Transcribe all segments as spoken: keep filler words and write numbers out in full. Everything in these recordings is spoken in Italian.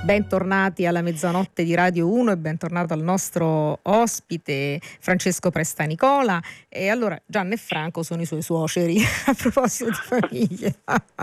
Bentornati alla mezzanotte di Radio uno e bentornato al nostro ospite Francesco Prestanicola. E allora Gianna e Franco sono i suoi suoceri a proposito di famiglie.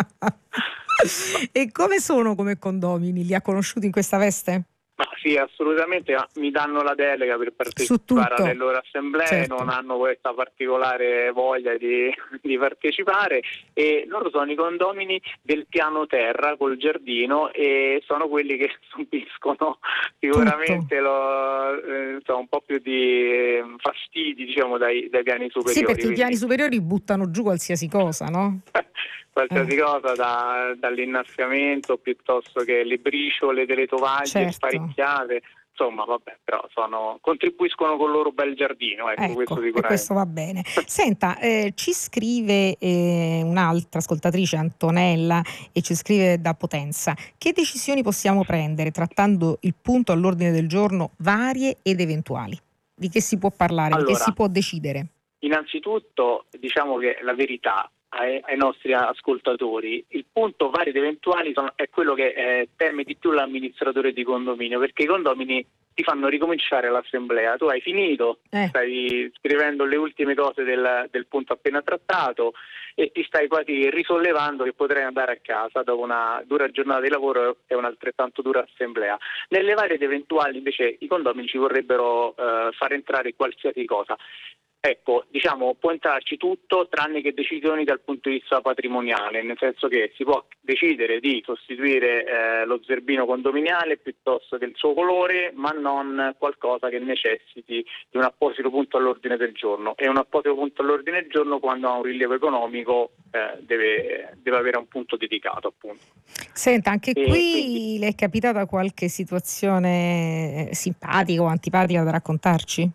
E come sono come condomini? Li ha conosciuti in questa veste? Ma sì, assolutamente, mi danno la delega per partecipare alle loro assemblee, certo. Non hanno questa particolare voglia di, di partecipare, e loro sono i condomini del piano terra col giardino e sono quelli che subiscono sicuramente lo, eh, insomma, un po' più di fastidi, diciamo, dai, dai piani superiori. Sì, perché quindi. I piani superiori buttano giù qualsiasi cosa, no? Qualsiasi eh. cosa, da, dall'innaffiamento piuttosto che le briciole delle tovaglie, certo. Sparecchiate, insomma, vabbè, però sono, contribuiscono col loro bel giardino, ecco, ecco, questo sicuramente. E questo va bene. Senta, eh, ci scrive eh, un'altra ascoltatrice, Antonella, e ci scrive da Potenza: che decisioni possiamo prendere trattando il punto all'ordine del giorno varie ed eventuali? Di che si può parlare, allora, di che si può decidere? Innanzitutto, diciamo che la verità ai, ai nostri ascoltatori, il punto vari ed eventuali sono, è quello che eh, teme di più l'amministratore di condominio, perché i condomini ti fanno ricominciare l'assemblea. Tu hai finito, eh. stai scrivendo le ultime cose del, del punto appena trattato e ti stai quasi risollevando che potrai andare a casa dopo una dura giornata di lavoro e un'altrettanto dura assemblea. Nelle varie ed eventuali invece i condomini ci vorrebbero eh, far entrare qualsiasi cosa. Ecco, diciamo, può entrarci tutto tranne che decisioni dal punto di vista patrimoniale, nel senso che si può decidere di sostituire eh, lo zerbino condominiale piuttosto che il suo colore, ma non qualcosa che necessiti di un apposito punto all'ordine del giorno. E un apposito punto all'ordine del giorno, quando ha un rilievo economico, eh, deve, deve avere un punto dedicato, appunto. Senta, anche e qui quindi... le è capitata qualche situazione simpatica o antipatica da raccontarci?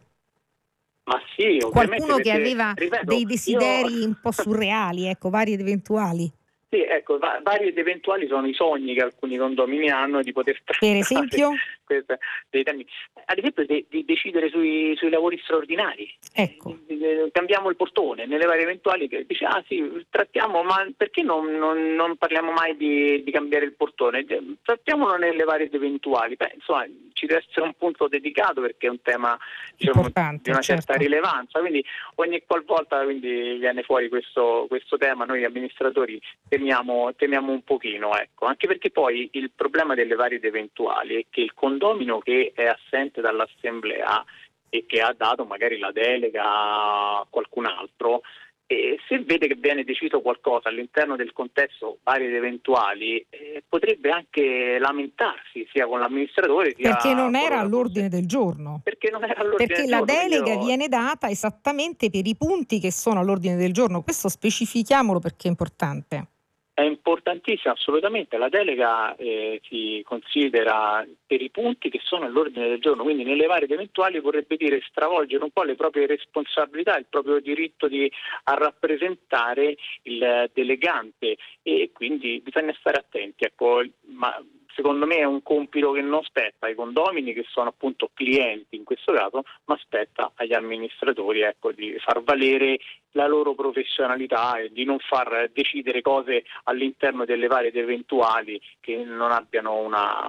Ma sì, qualcuno perché, che aveva ripeto, dei desideri io... un po' surreali, ecco, vari ed eventuali. Sì, ecco, va- vari ed eventuali sono i sogni che alcuni condomini hanno di poter per esempio questa, dei temi. Ad esempio di, di decidere sui, sui lavori straordinari. Ecco. Di, di, cambiamo il portone nelle varie eventuali, che dice ah sì, trattiamo, ma perché non, non, non parliamo mai di, di cambiare il portone? Trattiamolo nelle varie ed eventuali. Beh, insomma, ci deve essere un punto dedicato perché è un tema, diciamo, importante, di una certa certo. rilevanza, quindi ogni qualvolta quindi viene fuori questo, questo tema, noi amministratori temiamo, temiamo un pochino, ecco, anche perché poi il problema delle varie ed eventuali è che il condomino che è assente dall'assemblea e che ha dato magari la delega a qualcun altro, e se vede che viene deciso qualcosa all'interno del contesto vari ed eventuali, eh, potrebbe anche lamentarsi sia con l'amministratore sia perché non era con all'ordine del giorno. Perché non era all'ordine perché del la giorno, delega io... viene data esattamente per i punti che sono all'ordine del giorno. Questo specifichiamolo perché è importante. È importantissima, assolutamente. La delega eh, si considera per i punti che sono all'ordine del giorno, quindi nelle varie ed eventuali vorrebbe dire stravolgere un po' le proprie responsabilità, il proprio diritto di, a rappresentare il delegante, e quindi bisogna stare attenti. Ecco, ma secondo me è un compito che non spetta ai condomini, che sono appunto clienti in questo caso, ma spetta agli amministratori, ecco, di far valere la loro professionalità e di non far decidere cose all'interno delle varie ed eventuali che non abbiano una,